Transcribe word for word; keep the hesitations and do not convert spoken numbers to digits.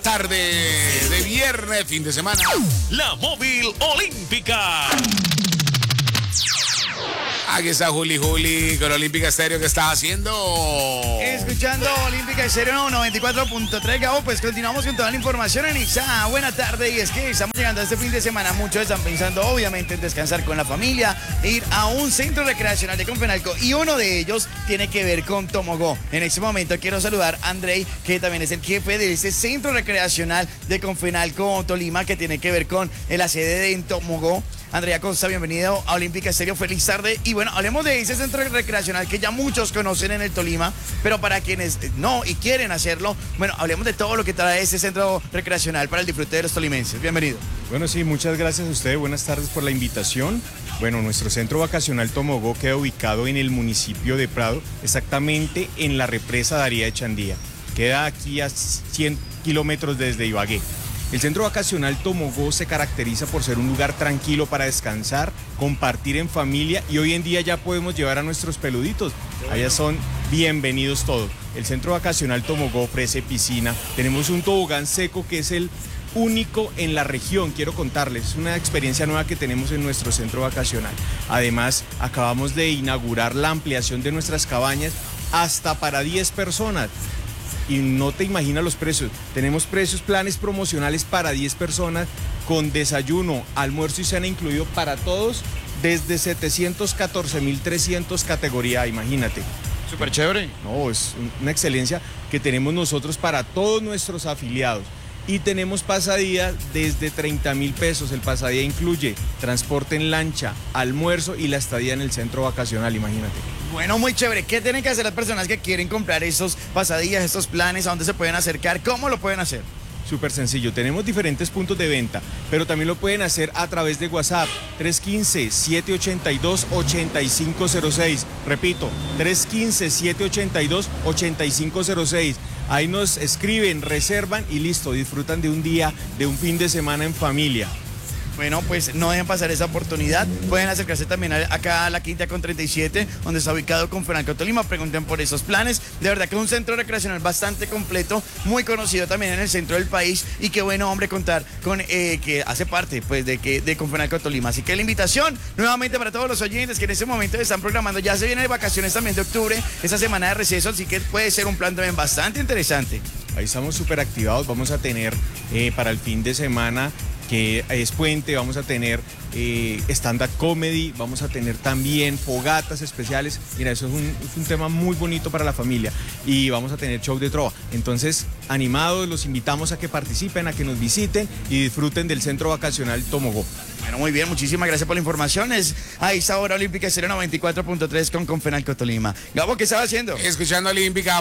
Tarde de viernes, fin de semana. La móvil olímpica. Aquí está Juli Juli con Olímpica Estéreo. ¿Qué estás haciendo? Escuchando Olímpica Estéreo noventa y cuatro punto tres, Gabo, pues continuamos con toda la información en Ixa. Buena tarde, y es que estamos llegando a este fin de semana. Muchos están pensando obviamente en descansar con la familia, ir a un centro recreacional de Confenalco, y uno de ellos tiene que ver con Tomogó. En este momento quiero saludar a Andrei, que también es el jefe de este centro recreacional de Confenalco Tolima, que tiene que ver con la sede de Tomogó. Andrea Costa, bienvenido a Olímpica Estéreo, feliz tarde. Y bueno, hablemos de ese centro recreacional que ya muchos conocen en el Tolima, pero para quienes no y quieren hacerlo, bueno, hablemos de todo lo que trae ese centro recreacional para el disfrute de los tolimenses. Bienvenido. Bueno, sí, muchas gracias a ustedes, buenas tardes por la invitación. Bueno, nuestro centro vacacional Tomogó queda ubicado en el municipio de Prado, exactamente en la represa Daría de Chandía. Queda aquí a cien kilómetros desde Ibagué. El centro vacacional Tomogó se caracteriza por ser un lugar tranquilo para descansar, compartir en familia, y hoy en día ya podemos llevar a nuestros peluditos. Allá son bienvenidos todos. El centro vacacional Tomogó ofrece piscina. Tenemos un tobogán seco que es el único en la región, quiero contarles. Es una experiencia nueva que tenemos en nuestro centro vacacional. Además, acabamos de inaugurar la ampliación de nuestras cabañas hasta para diez personas. Y no te imaginas los precios. Tenemos precios, planes promocionales para diez personas con desayuno, almuerzo y cena incluido para todos desde setecientos catorce mil trescientos categoría, imagínate. Súper chévere. No, es una excelencia que tenemos nosotros para todos nuestros afiliados. Y tenemos pasadía desde treinta mil pesos. El pasadía incluye transporte en lancha, almuerzo y la estadía en el centro vacacional, imagínate. Bueno, muy chévere. ¿Qué tienen que hacer las personas que quieren comprar esos pasadías, estos planes? ¿A dónde se pueden acercar? ¿Cómo lo pueden hacer? Súper sencillo, tenemos diferentes puntos de venta, pero también lo pueden hacer a través de WhatsApp, tres uno cinco, siete ocho dos, ocho cinco cero seis. Repito, tres uno cinco, siete ocho dos, ocho cinco cero seis. Ahí nos escriben, reservan y listo, disfrutan de un día, de un fin de semana en familia. Bueno, pues no dejen pasar esa oportunidad. Pueden acercarse también a, acá a la Quinta con treinta y siete, donde está ubicado Confenalco Tolima. Pregunten por esos planes. De verdad que es un centro recreacional bastante completo, muy conocido también en el centro del país. Y qué bueno, hombre, contar con eh, que hace parte pues de que de Confenalco Tolima. Así que la invitación nuevamente para todos los oyentes que en este momento están programando. Ya se vienen vacaciones también de octubre, esa semana de receso, así que puede ser un plan también bastante interesante. Ahí estamos súper activados. Vamos a tener eh, para el fin de semana, que es puente, vamos a tener eh, stand-up comedy, vamos a tener también fogatas especiales. Mira, eso es un, es un tema muy bonito para la familia, y vamos a tener show de trova. Entonces, animados, los invitamos a que participen, a que nos visiten y disfruten del centro vacacional Tomogó. Bueno, muy bien, muchísimas gracias por la información. Es a esa hora Olímpica Estéreo noventa y cuatro punto tres con Confenalco Tolima. Gabo, ¿qué estaba haciendo? Escuchando Olímpica.